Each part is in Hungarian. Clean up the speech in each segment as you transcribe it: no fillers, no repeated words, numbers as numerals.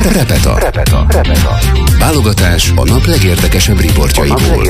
Repeta. Válogatás a nap legérdekesebb riportjaiból.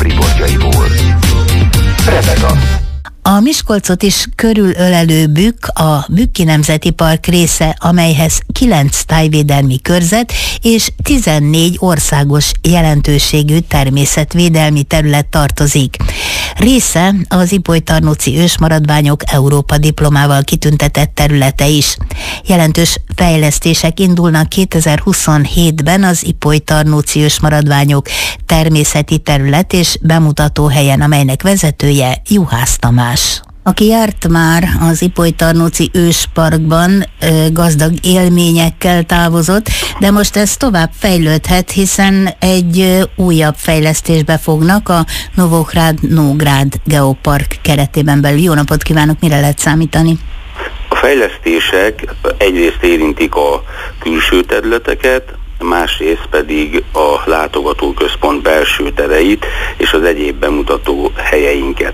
Repeta. A Miskolcot is körülölelő Bükk a Bükki Nemzeti Park része, amelyhez 9 tájvédelmi körzet és 14 országos jelentőségű természetvédelmi terület tartozik. Része az ipolytarnóci ősmaradványok Európa diplomával kitüntetett területe is. Jelentős fejlesztések indulnak 2027-ben az ipolytarnóci ősmaradványok természeti terület és bemutató helyen, amelynek vezetője Juhász Tamás. Aki járt már az ipolytarnóci ősparkban, gazdag élményekkel távozott, de most ez tovább fejlődhet, hiszen egy újabb fejlesztésbe fognak a Novográd-Nógrád Geopark keretében belül. Jó napot kívánok, mire lehet számítani? A fejlesztések egyrészt érintik a külső területeket, másrészt pedig a látogatóközpont belső tereit és az egyéb bemutató helyeinket.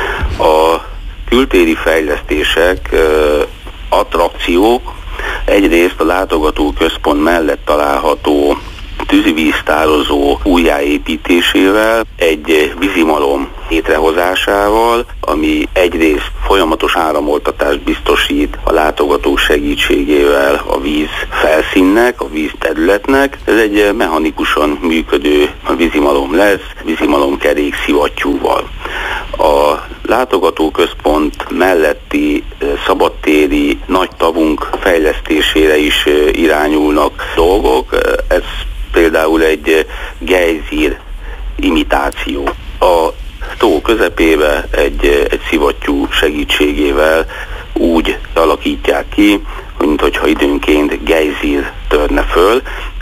A kültéri fejlesztések, attrakciók egyrészt a látogatóközpont mellett található tűzivíztározó újjáépítésével, egy vízimalom létrehozásával, ami egyrészt folyamatos áramoltatást biztosít a látogatók segítségével a víz felszínnek, a vízterületnek. Ez egy mechanikusan működő vízimalom lesz, vízimalom kerék szivattyúval. A látogatóközpont melletti szabadtéri nagy tavunk fejlesztésére is irányulnak dolgok. Ez például egy gejzír imitáció. A tó közepébe egy szivattyú segítségével úgy alakítják ki, mintha időnként gejzír törne föl.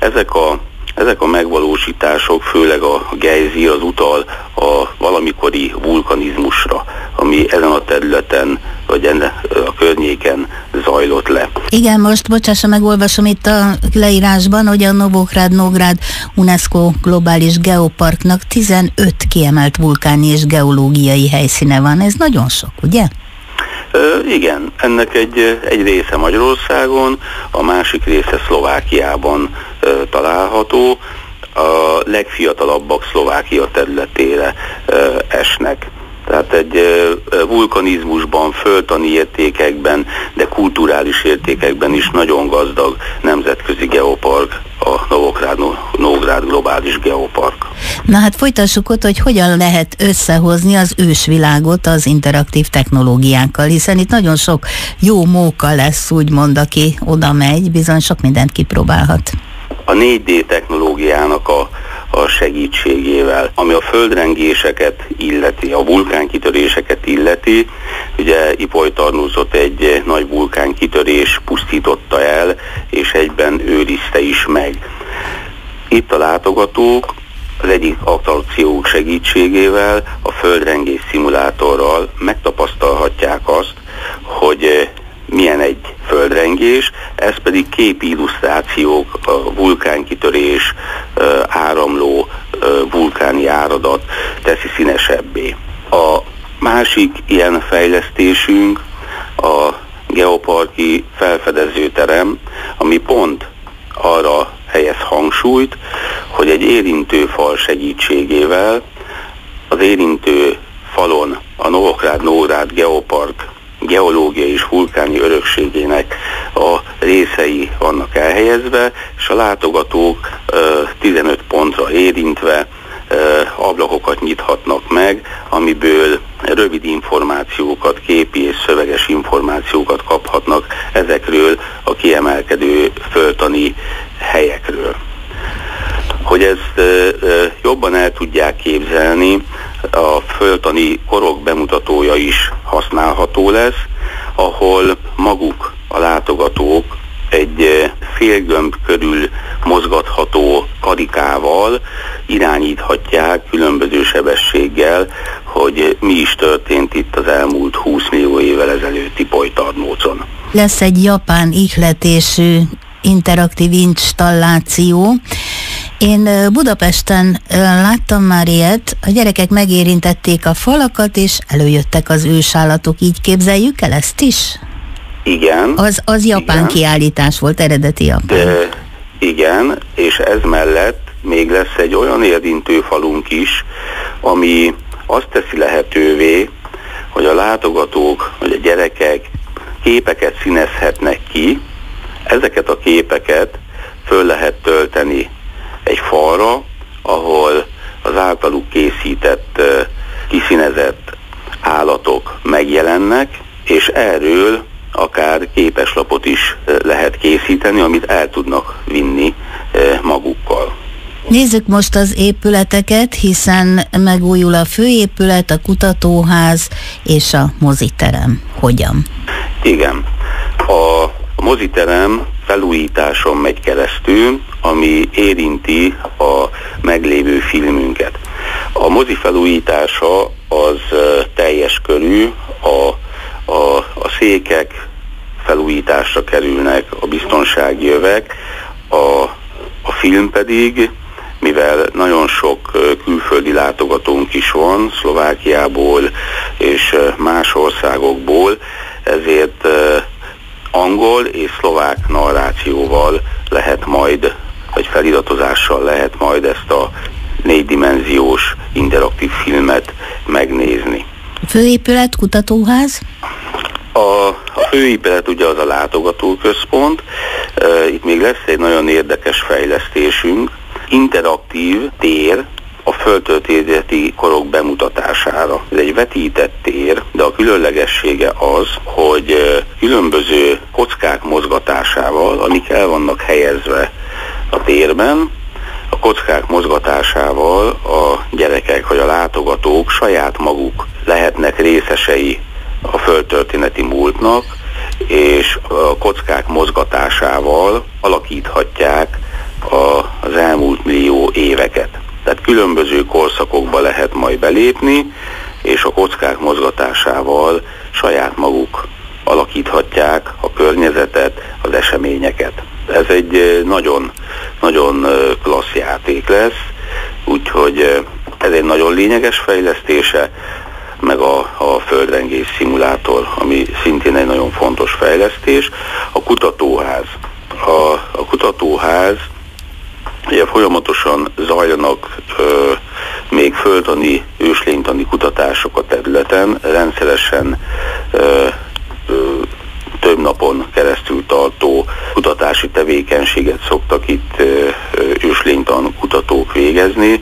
Ezek a megvalósítások, főleg a gejzír, az utal a valamikori vulkanizmusra, ami ezen a területen, vagy a környéken zajlott le. Igen, most bocsássa meg, olvasom itt a leírásban, hogy a Novográd-Nógrád UNESCO globális geoparknak 15 kiemelt vulkáni és geológiai helyszíne van. Ez nagyon sok, ugye? Igen, ennek egy része Magyarországon, a másik része Szlovákiában található. A legfiatalabbak Szlovákia területére esnek. Tehát egy vulkanizmusban, földtani értékekben, de kulturális értékekben is nagyon gazdag nemzetközi geopark, a Novográd-Nógrád globális geopark. Na hát folytassuk ott, hogy hogyan lehet összehozni az ősvilágot az interaktív technológiákkal, hiszen itt nagyon sok jó móka lesz, úgymond, aki oda megy, bizony sok mindent kipróbálhat. A 4D technológiának a segítségével, ami a földrengéseket illeti, a vulkánkitöréseket illeti. Ugye Ipolytarnózot egy nagy vulkánkitörés pusztította el, és egyben őrizte is meg. Itt a látogatók az egyik attrakciók segítségével, a földrengés szimulátorral megtapasztalhatják azt, hogy milyen egy földrengés, ez pedig képi illusztrációk, a vulkánkitörés, áramló vulkáni áradat teszi színesebbé. A másik ilyen fejlesztésünk a geoparki felfedezőterem, ami pont arra helyez hangsúlyt, hogy egy érintőfal segítségével az érintő falon a Novográd-Nógrád Geopark geológiai és vulkáni örökségének a részei vannak elhelyezve, és a látogatók 15 pontra érintve ablakokat nyithatnak meg, amiből rövid információkat, képi és szöveges információkat kaphatnak ezekről a kiemelkedő földtani helyekről. Hogy ezt jobban el tudják képzelni, a földtani korok bemutatója is használható lesz, ahol maguk a látogatók egy félgömb körül mozgatható karikával irányíthatják különböző sebességgel, hogy mi is történt itt az elmúlt 20 millió évvel ezelőtt Ipolytarnócon. Lesz egy japán ihletésű interaktív installáció. Én Budapesten láttam már ilyet, a gyerekek megérintették a falakat, és előjöttek az ősállatok, így képzeljük el ezt is? Igen. Az japán kiállítás volt, eredeti japán. Igen. Igen, és ez mellett még lesz egy olyan érintő falunk is, ami azt teszi lehetővé, hogy a látogatók, vagy a gyerekek képeket színezhetnek ki. Ezeket a képeket föl lehet tölteni egy falra, ahol az általuk készített, kiszínezett állatok megjelennek, és erről akár képeslapot is lehet készíteni, amit el tudnak vinni magukkal. Nézzük most az épületeket, hiszen megújul a főépület, a kutatóház és a moziterem. Hogyan? Igen. A moziterem felújításon megy keresztül, ami érinti a meglévő filmünket. A mozi felújítása az teljes körű, a székek felújításra kerülnek, a biztonsági övek, a film pedig, mivel nagyon sok külföldi látogatónk is van, Szlovákiából és más országokból, ezért angol és szlovák narrációval lehet majd, vagy feliratozással lehet majd ezt a 4-dimenziós interaktív filmet megnézni. Főépület, kutatóház? A főépület ugye az a látogatóközpont, itt még lesz egy nagyon érdekes fejlesztésünk, interaktív tér a földtörténeti korok bemutatására. Ez egy vetített tér, de a különlegessége az, hogy különböző kockák mozgatásával, amik el vannak helyezve a térben, a kockák mozgatásával a gyerekek vagy a látogatók saját maguk lehetnek részesei a földtörténeti múltnak, és a kockák mozgatásával alakíthatják az elmúlt millió éveket. Tehát különböző korszakokba lehet majd belépni, és a kockák mozgatásával saját maguk alakíthatják a környezetet, az eseményeket. Ez egy nagyon, nagyon klassz játék lesz, úgyhogy ez egy nagyon lényeges fejlesztése, meg a földrengés szimulátor, ami szintén egy nagyon fontos fejlesztés. A kutatóház. A kutatóház, ugye folyamatosan zajlanak még földtani, őslénytani kutatások a területen, rendszeresen több napon keresztül tartó kutatási tevékenységet szoktak itt őslénytan kutatók végezni.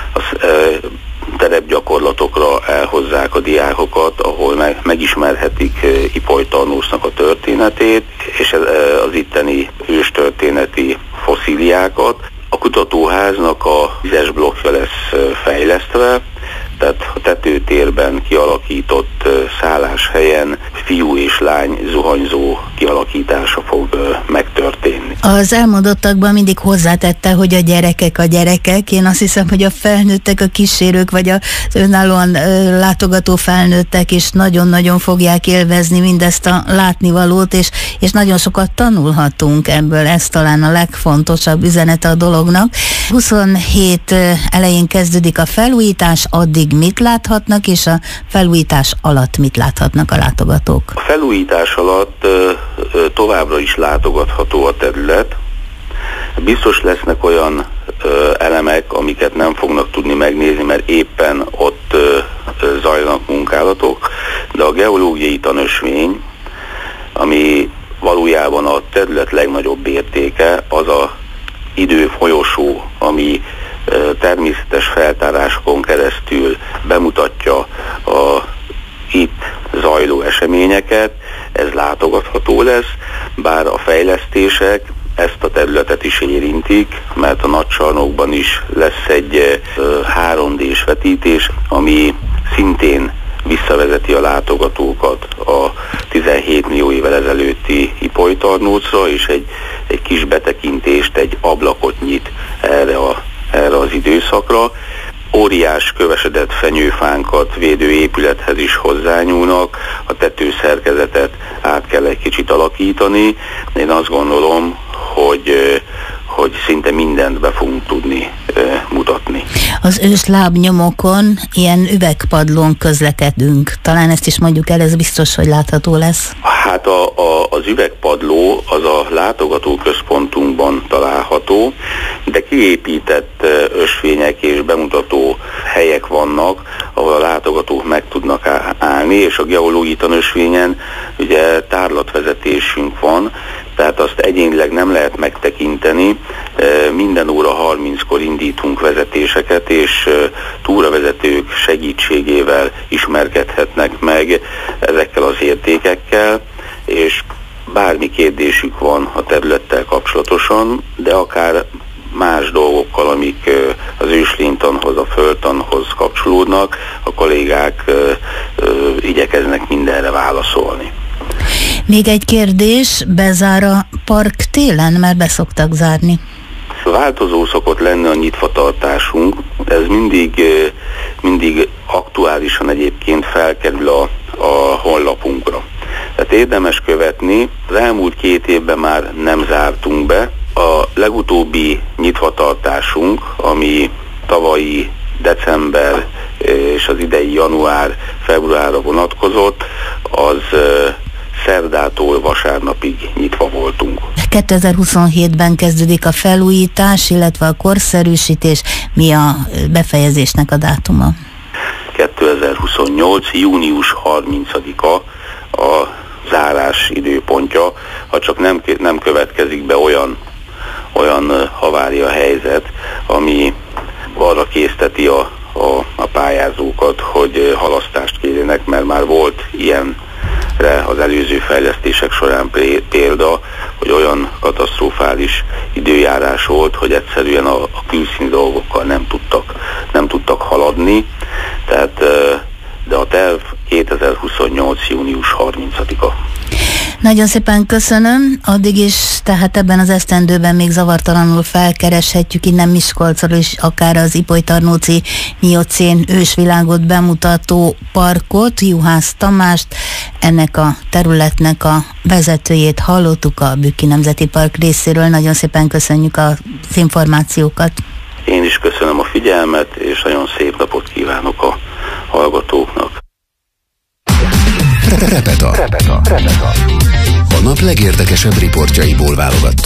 Terepgyakorlatokra elhozzák a diákokat, ahol megismerhetik Ipolytarnusznak a történetét, és az itteni őstörténeti fosszíliákat. A kutatóháznak a 10-es blokkja lesz fejlesztve, tehát a tetőtérben kialakított szálláshelyen fiú és lány zuhanyzó kialakítása fog megtörténni. Az elmondottakban mindig hozzátette, hogy a gyerekek. Én azt hiszem, hogy a felnőttek, a kísérők, vagy az önállóan látogató felnőttek is nagyon-nagyon fogják élvezni mindezt a látnivalót, és nagyon sokat tanulhatunk ebből. Ez talán a legfontosabb üzenete a dolognak. 27 elején kezdődik a felújítás, addig mit láthatnak, és a felújítás alatt mit láthatnak a látogatók? A felújítás alatt továbbra is látogatható a terület. Biztos lesznek olyan elemek, amiket nem fognak tudni megnézni, mert éppen ott zajlanak munkálatok, de a geológiai tanösvény, ami valójában a terület legnagyobb értéke, az a időfolyosó, ami természetes feltárásokon keresztül bemutatja a itt zajló eseményeket, ez látogatható lesz, bár a fejlesztések ezt a területet is érintik, mert a Nagycsarnokban is lesz egy 3D-s vetítés, ami szintén visszavezeti a látogatókat a 17 millió évvel ezelőtti Ipolytarnuszra, és egy kis betekintést, egy ablakot nyit erre az időszakra. Óriás kövesedett fenyőfánkat védő épülethez is hozzányúlnak, a tetőszerkezetet át kell egy kicsit alakítani. Én azt gondolom, hogy szinte mindent be fogunk tudni mutatni. Az őslábnyomokon ilyen üvegpadlón közlekedünk. Talán ezt is mondjuk el, ez biztos, hogy látható lesz. Hát az üvegpadló az a látogatóközpontunkban található, bemutató, de kiépített ösvények és bemutató helyek vannak, ahol a látogatók meg tudnak állni, és a geológiai tanösvényen ugye tárlatvezetésünk van, tehát azt egyénileg nem lehet megtekinteni. Minden óra 30-kor indítunk vezetéseket, és túravezetők segítségével ismerkedhetnek meg ezekkel az értékekkel, és bármi kérdésük van a területtel kapcsolatosan, de akár más dolgokkal, amik az őslénytanhoz, a földtanhoz kapcsolódnak, a kollégák igyekeznek mindenre válaszolni. Még egy kérdés, bezár a park télen, mert beszoktak zárni? Változó szokott lenni a nyitvatartásunk, ez mindig aktuálisan egyébként felkerül a honlapunkra. Tehát érdemes követni, az elmúlt 2 évben már nem zártunk be, a legutóbbi nyitvatartásunk, ami tavalyi december és az idei január-februárra vonatkozott, az szerdától vasárnapig nyitva voltunk. 2027-ben kezdődik a felújítás, illetve a korszerűsítés. Mi a befejezésnek a dátuma? 2028. június 30-a a zárás időpontja, ha csak nem következik be olyan havária helyzet, ami arra készteti a pályázókat, hogy halasztást kérjenek, mert már volt ilyenre az előző fejlesztések során példa, hogy olyan katasztrofális időjárás volt, hogy egyszerűen a külszíni dolgokkal nem tudtak haladni, tehát de a terv 2028. június 30-a. Nagyon szépen köszönöm, addig is, tehát ebben az esztendőben még zavartalanul felkereshetjük innen Miskolcról is akár az Ipoly-Tarnóci miocén ősvilágot bemutató parkot, Juhász Tamást, ennek a területnek a vezetőjét hallottuk a Bükki Nemzeti Park részéről. Nagyon szépen köszönjük az információkat. Én is köszönöm a figyelmet, és nagyon szép napot kívánok a hallgatóknak. Repeta. A nap legérdekesebb riportjaiból válogattunk.